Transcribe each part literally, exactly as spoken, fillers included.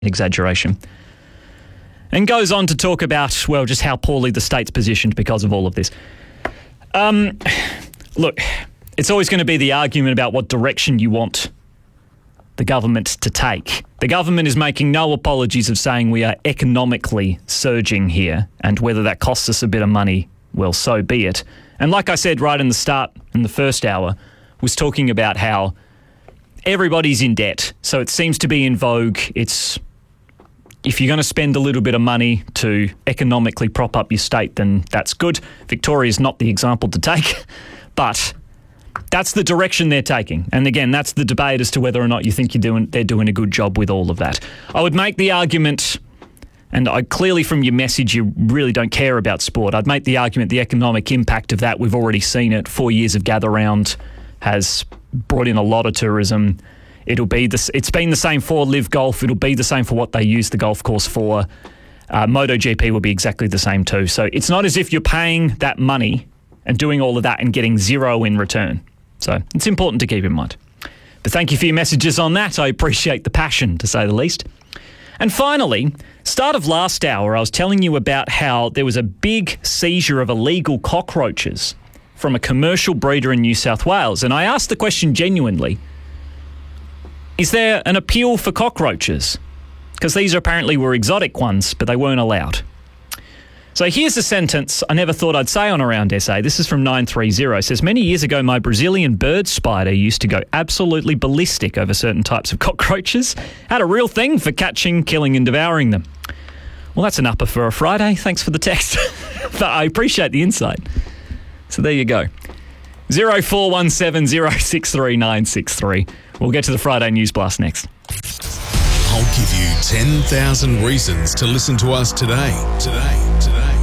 exaggeration. And goes on to talk about, well, just how poorly the state's positioned because of all of this. Um, look, it's always going to be the argument about what direction you want the government to take. The government is making no apologies of saying we are economically surging here, and whether that costs us a bit of money, well, so be it. And like I said right in the start, in the first hour, was talking about how everybody's in debt. So it seems to be in vogue. It's, if you're going to spend a little bit of money to economically prop up your state, then that's good. Victoria's not the example to take, but that's the direction they're taking. And again, that's the debate as to whether or not you think you're doing, they're doing a good job with all of that. I would make the argument, and I clearly from your message you really don't care about sport, I'd make the argument the economic impact of that, we've already seen it. Four years of Gather Round has brought in a lot of tourism. It'll be the, it's been the same for Live Golf. It'll be the same for what they use the golf course for. Uh, MotoGP will be exactly the same too. So it's not as if you're paying that money and doing all of that and getting zero in return. So it's important to keep in mind. But thank you for your messages on that. I appreciate the passion, to say the least. And finally, start of last hour, I was telling you about how there was a big seizure of illegal cockroaches from a commercial breeder in New South Wales. And I asked the question genuinely, is there an appeal for cockroaches? Because these apparently were exotic ones, but they weren't allowed. So here's a sentence I never thought I'd say on Around S A. This is from nine three zero. It says, many years ago, my Brazilian bird spider used to go absolutely ballistic over certain types of cockroaches. Had a real thing for catching, killing and devouring them. Well, that's an upper for a Friday. Thanks for the text. But I appreciate the insight. So there you go. zero four one seven zero six three nine six three. We'll get to the Friday News Blast next. I'll give you ten thousand reasons to listen to us today. Today, today.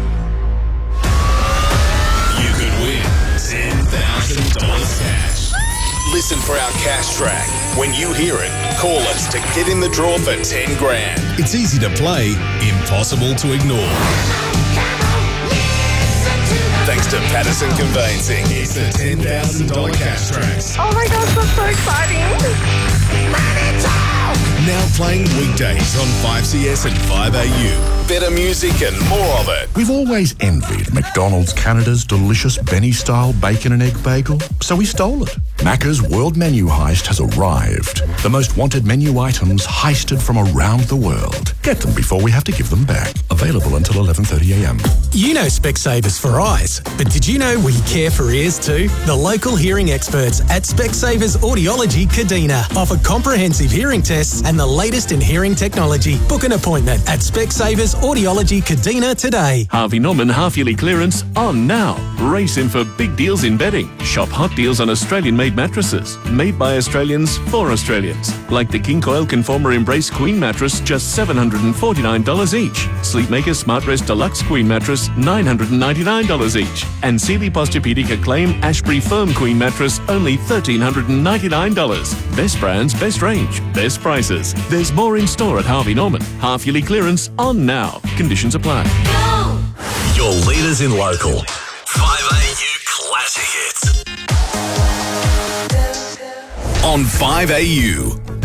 You could win ten thousand dollars cash. Listen for our cash track. When you hear it, call us to get in the draw for ten grand. It's easy to play, impossible to ignore. Thanks to Patterson Conveyancing, it's the ten thousand dollars cash track. Oh my gosh, that's so exciting. Now playing weekdays on five C S and five A U. Better music and more of it. We've always envied McDonald's Canada's delicious Benny-style bacon and egg bagel, so we stole it. Macca's World Menu Heist has arrived. The most wanted menu items heisted from around the world. Get them before we have to give them back. Available until eleven thirty a m. You know Specsavers for eyes, but did you know we care for ears too? The local hearing experts at Specsavers Audiology Kadina offer comprehensive hearing tests and the latest in hearing technology. Book an appointment at Specsavers Audiology Kadina today. Harvey Norman half-yearly clearance on now. Race in for big deals in bedding. Shop hot deals on Australian-made mattresses. Made by Australians for Australians. Like the King Coil Conformer Embrace Queen mattress, just seven hundred forty-nine dollars each. Sleepmaker SmartRest Deluxe Queen mattress, nine hundred ninety-nine dollars each. And Sealy Posturepedic Acclaim Ashbury Firm Queen mattress, only one thousand three hundred ninety-nine dollars. Best brands, best range, best prices. There's more in store at Harvey Norman. Half-yearly clearance on now. Conditions apply. Go! Your leaders in local. five A U Classic Hits. On five A U.